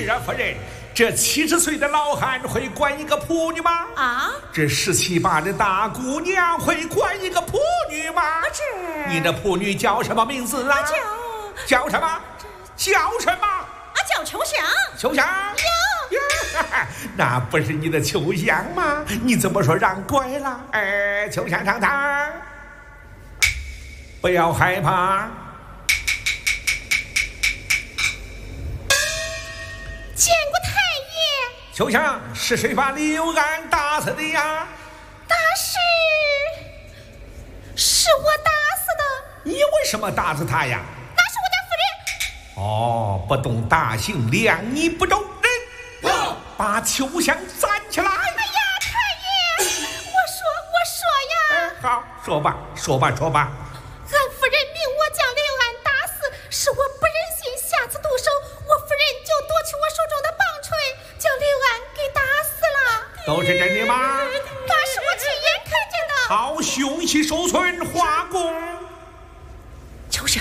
是啊，夫人，这70岁的老汉会管一个仆女吗？ 啊， 这17、18的大姑娘会管一个仆女吗？你的仆女叫什么名字啊？叫什么？叫什么？ 叫秋香。 秋香？有。那不是你的秋香吗？你怎么说让拐了？秋香上堂，不要害怕。 见过太爷。 秋香，是谁把刘安打死的呀？ 是我打死的。 你为什么打死他呀？ 那是我的夫人。哦，不懂大姓两，你不懂人。把秋香站起来。 哎呀，太爷，我说呀。 好，说吧。 俺夫人命我将刘安打死，是我不忍心下次毒手，我夫人就夺去我手中的棒槌，将刘安给打死了。 都是真的吗？ 那是我亲眼看见的。 好，凶器收存，画供。 秋香，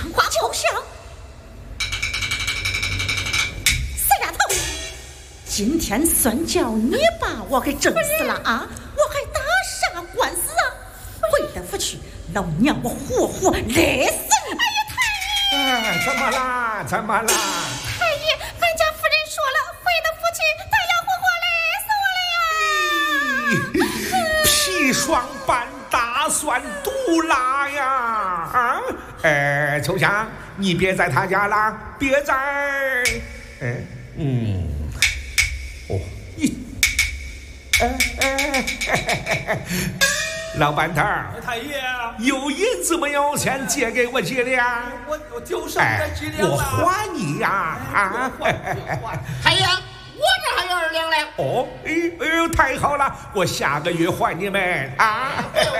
死丫头，今天算叫你把我给整死了啊！我还打啥官司啊？回得府去，老娘我活活勒死你！哎呀，太爷！ 怎么了？ 太爷，俺家夫人说了，回得府去，她要活活勒死我了呀！ 砒霜般大蒜毒辣呀！秋香，你别在他家了，别在。老板头， 太爷， 有银子没有？先借给我几两。 我就剩这几两了。 我还你呀！ 太爷，我这还有2两嘞。 太好了，我下个月还你们啊！